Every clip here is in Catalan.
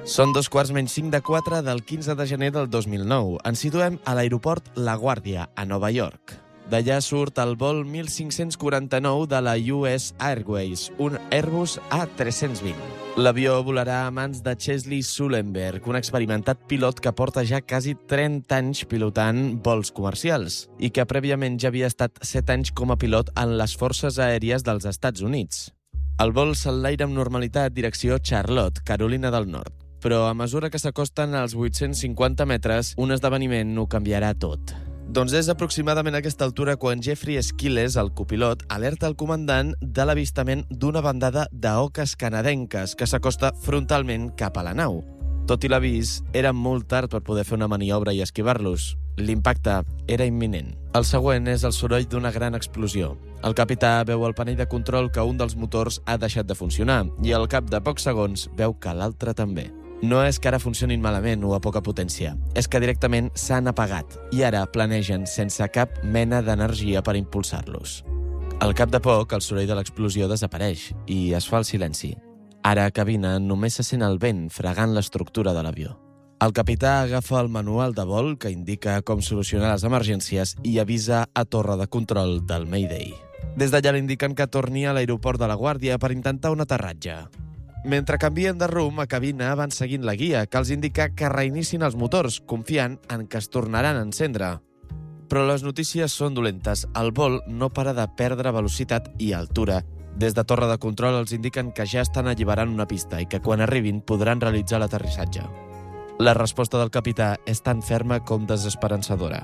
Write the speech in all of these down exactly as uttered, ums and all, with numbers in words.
Són dos quarts menys cinc de quatre del quinze de gener del dos mil nou. Ens situem a l'aeroport La Guàrdia, a Nova York. D'allà surt el vol mil cinc-cents quaranta-nou de la U S Airways, un Airbus A tres-cents vint. L'avió volarà a mans de Chesley Sullenberg, un experimentat pilot que porta ja quasi trenta anys pilotant vols comercials i que prèviament ja havia estat set anys com a pilot en les forces aèries dels Estats Units. El vol s'enlaira amb normalitat direcció Charlotte, Carolina del Nord. Però a mesura que s'acosten als vuit-cents cinquanta metres, un esdeveniment ho canviarà tot. Doncs és aproximadament a aquesta altura quan Jeffrey Esquiles, el copilot, alerta el comandant de l'avistament d'una bandada d'oques canadenques que s'acosta frontalment cap a la nau. Tot i l'avís, era molt tard per poder fer una maniobra i esquivar-los. L'impacte era imminent. El següent és el soroll d'una gran explosió. El capità veu al panell de control que un dels motors ha deixat de funcionar i al cap de pocs segons veu que l'altre també. No és que ara funcionin malament o a poca potència, és que directament s'han apagat i ara planegen sense cap mena d'energia per impulsar-los. Al cap de poc, el soroll de l'explosió desapareix i es fa el silenci. Ara a cabina només se sent el vent fregant l'estructura de l'avió. El capità agafa el manual de vol que indica com solucionar les emergències i avisa a torre de control del Mayday. Des d'allà li indiquen que torni a l'aeroport de La Guàrdia per intentar un aterratge. Mentre canvien de rumb, a cabina van seguint la guia, que els indica que reinicin els motors, confiant en que es tornaran a encendre. Però les notícies són dolentes. El vol no para de perdre velocitat i altura. Des de torre de control els indiquen que ja estan alliberant una pista i que quan arribin podran realitzar l'aterrissatge. La resposta del capità és tan ferma com desesperançadora.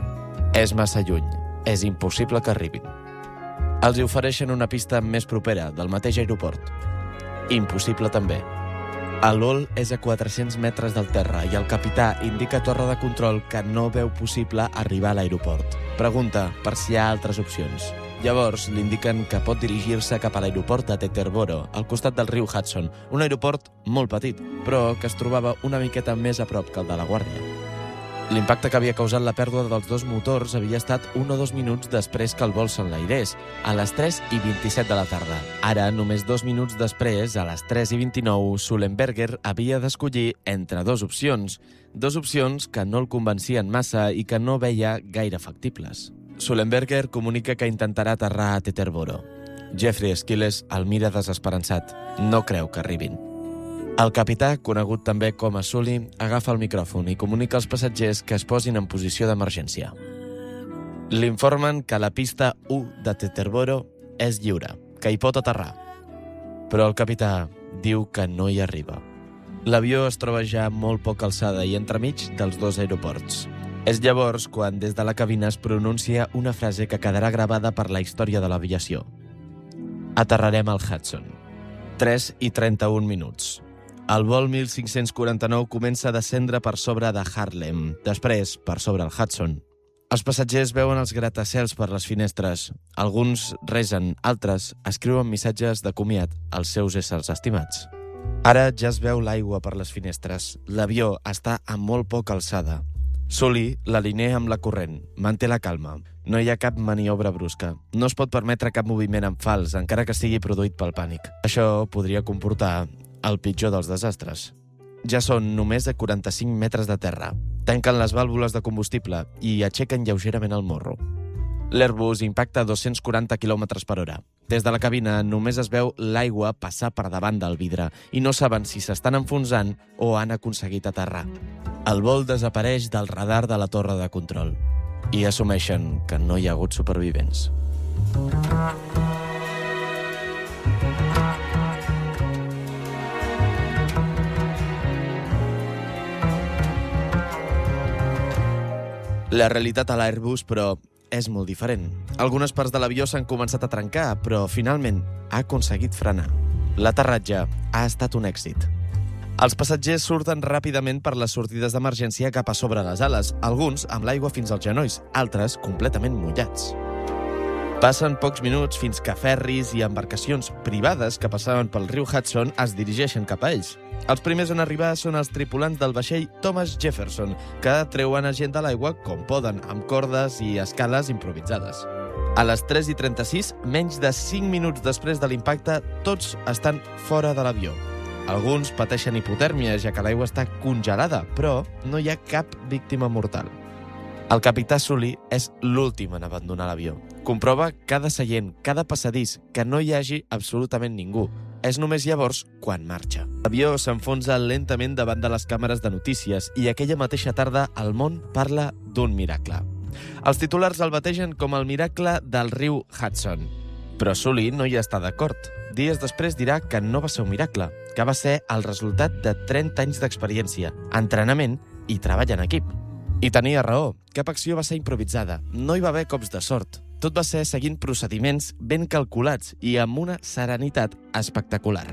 És massa lluny. És impossible que arribin. Els hi ofereixen una pista més propera, del mateix aeroport. Impossible també. El vol és a quatre-cents metres del terra i el capità indica a torre de control que no veu possible arribar a l'aeroport. Pregunta per si hi ha altres opcions. Llavors li indiquen que pot dirigir-se cap a l'aeroport de Teterboro, al costat del riu Hudson, un aeroport molt petit, però que es trobava una miqueta més a prop que el de La Guàrdia. L'impacte que havia causat la pèrdua dels dos motors havia estat un o dos minuts després que el vol s'enlairés, a les tres i vint-i-set de la tarda. Ara, només dos minuts després, a les tres i vint-i-nou, Sullenberger havia d'escollir entre dues opcions, dues opcions que no el convencien massa i que no veia gaire factibles. Sullenberger comunica que intentarà aterrar a Teterboro. Jeffrey Esquiles el mira desesperançat. No creu que arribin. El capità, conegut també com a Sully, agafa el micròfon i comunica als passatgers que es posin en posició d'emergència. L'informen que la pista u de Teterboro és lliure, que hi pot aterrar. Però el capità diu que no hi arriba. L'avió es troba ja a molt poca alçada i entremig dels dos aeroports. És llavors quan des de la cabina es pronuncia una frase que quedarà gravada per la història de l'aviació. Aterrarem al Hudson. tres i trenta-un minuts. El vol mil cinc-cents quaranta-nou comença a descendre per sobre de Harlem, després per sobre el Hudson. Els passatgers veuen els gratacels per les finestres. Alguns resen, altres escriuen missatges de comiat als seus éssers estimats. Ara ja es veu l'aigua per les finestres. L'avió està a molt poca alçada. Sully l'alinea amb la corrent, manté la calma. No hi ha cap maniobra brusca. No es pot permetre cap moviment en fals, encara que sigui produït pel pànic. Això podria comportar el pitjor dels desastres. Ja són només a quaranta-cinc metres de terra. Tanquen les vàlvules de combustible i aixequen lleugerament el morro. L'Airbus impacta a dos-cents quaranta quilòmetres per hora. Des de la cabina només es veu l'aigua passar per davant del vidre i no saben si s'estan enfonsant o han aconseguit aterrar. El vol desapareix del radar de la torre de control i assumeixen que no hi ha hagut supervivents. La realitat a l'Airbus, però, és molt diferent. Algunes parts de l'avió s'han començat a trencar, però finalment ha aconseguit frenar. L'aterratge ha estat un èxit. Els passatgers surten ràpidament per les sortides d'emergència cap a sobre les ales, alguns amb l'aigua fins als genolls, altres completament mullats. Passen pocs minuts fins que ferris i embarcacions privades que passaven pel riu Hudson es dirigeixen cap a ells. Els primers en arribar són els tripulants del vaixell Thomas Jefferson, que treuen a gent de l'aigua com poden, amb cordes i escales improvisades. A les tres i trenta-sis, menys de cinc minuts després de l'impacte, tots estan fora de l'avió. Alguns pateixen hipotèrmia, ja que l'aigua està congelada, però no hi ha cap víctima mortal. El capità Sully és l'últim en abandonar l'avió. Comprova cada seient, cada passadís, que no hi hagi absolutament ningú. És només llavors quan marxa. L'avió s'enfonsa lentament davant de les càmeres de notícies i aquella mateixa tarda el món parla d'un miracle. Els titulars el bategen com el miracle del riu Hudson. Però Sully no hi està d'acord. Dies després dirà que no va ser un miracle, que va ser el resultat de trenta anys d'experiència, entrenament i treball en equip. I tenia raó, cap acció va ser improvisada, no hi va haver cops de sort. Tot va ser seguint procediments ben calculats i amb una serenitat espectacular.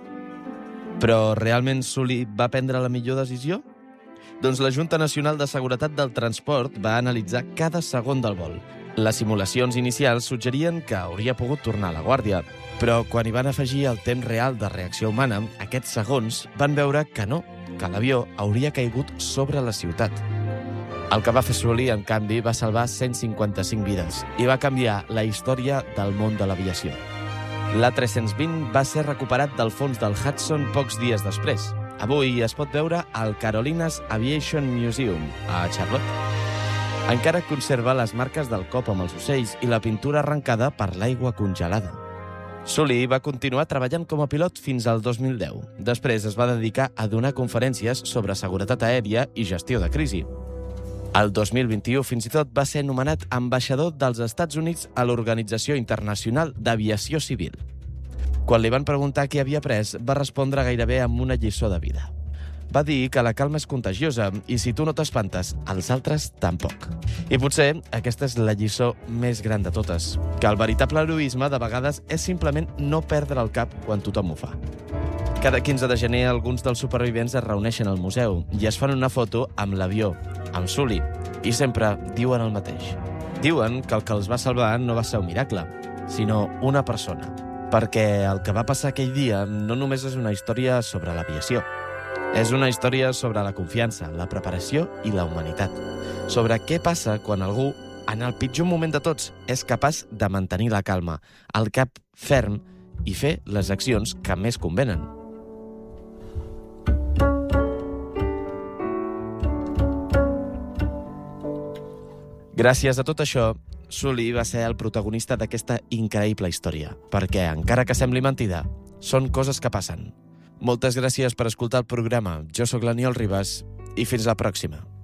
Però realment Sully va prendre la millor decisió? Doncs la Junta Nacional de Seguretat del Transport va analitzar cada segon del vol. Les simulacions inicials suggerien que hauria pogut tornar a la guàrdia, però quan hi van afegir el temps real de reacció humana, aquests segons van veure que no, que l'avió hauria caigut sobre la ciutat. El que va fer Sully, en canvi, va salvar cent cinquanta-cinc vides i va canviar la història del món de l'aviació. L'A tres-cents vint va ser recuperat del fons del Hudson pocs dies després. Avui es pot veure al Carolinas Aviation Museum, a Charlotte. Encara conserva les marques del cop amb els ocells i la pintura arrencada per l'aigua congelada. Sully va continuar treballant com a pilot fins al dos mil deu. Després es va dedicar a donar conferències sobre seguretat aèria i gestió de crisi. El dos mil vint-i-u fins i tot va ser nomenat ambaixador dels Estats Units a l'Organització Internacional d'Aviació Civil. Quan li van preguntar què havia après, va respondre gairebé amb una lliçó de vida. Va dir que la calma és contagiosa i si tu no t'espantes, els altres tampoc. I potser aquesta és la lliçó més gran de totes, que el veritable heroisme de vegades és simplement no perdre el cap quan tothom ho fa. Cada quinze de gener alguns dels supervivents es reuneixen al museu i es fan una foto amb l'avió, amb Sully, i sempre diuen el mateix. Diuen que el que els va salvar no va ser un miracle, sinó una persona. Perquè el que va passar aquell dia no només és una història sobre l'aviació. És una història sobre la confiança, la preparació i la humanitat. Sobre què passa quan algú, en el pitjor moment de tots, és capaç de mantenir la calma, el cap ferm i fer les accions que més convenen. Gràcies a tot això, Sully va ser el protagonista d'aquesta increïble història, perquè, encara que sembli mentida, són coses que passen. Moltes gràcies per escoltar el programa. Jo sóc l'Aniol Ribas i fins la pròxima.